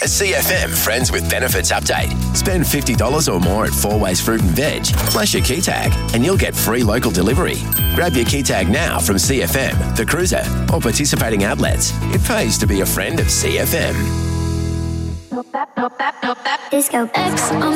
A CFM Friends with Benefits update. Spend $50 or more at Four Ways Fruit and Veg, plus your key tag, and you'll get free local delivery. Grab your key tag now from CFM, The Cruiser, or participating outlets. It pays to be a friend of CFM. Disco X.